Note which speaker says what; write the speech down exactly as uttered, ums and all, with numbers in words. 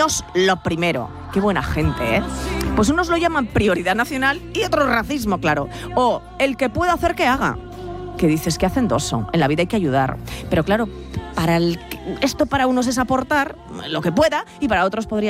Speaker 1: niños lo primero. Qué buena gente, ¿eh? Pues unos lo llaman prioridad nacional y otros racismo, claro. O el que pueda hacer que haga. Que dices que hacen dos son. En la vida hay que ayudar. Pero claro, para el, esto para unos es aportar lo que pueda y para otros podría